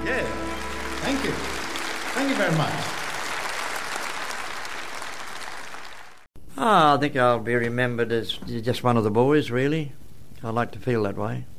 Yeah. Thank you. Thank you very much. I think I'll be remembered as just one of the boys, really. I like to feel that way.